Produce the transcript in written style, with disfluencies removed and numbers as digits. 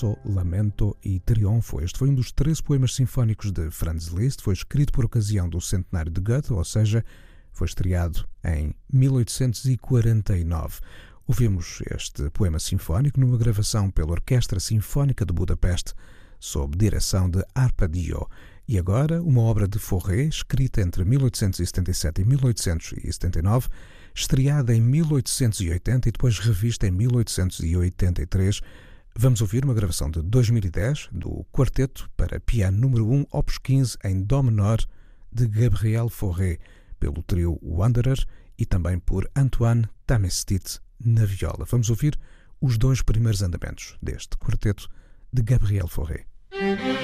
Scherzo, Lamento e Triunfo. Este foi um dos 13 poemas sinfónicos de Franz Liszt. Foi escrito por ocasião do centenário de Goethe, ou seja, foi estreado em 1849. Ouvimos este poema sinfónico numa gravação pela Orquestra Sinfónica de Budapeste, sob direção de Arpadio. E agora, uma obra de Fauré, escrita entre 1877 e 1879, estreada em 1880 e depois revista em 1883. Vamos ouvir uma gravação de 2010 do Quarteto para Piano número 1, Opus 15, em Dó menor, de Gabriel Fauré, pelo trio Wanderer e também por Antoine Tamestit na viola. Vamos ouvir os dois primeiros andamentos deste Quarteto de Gabriel Fauré.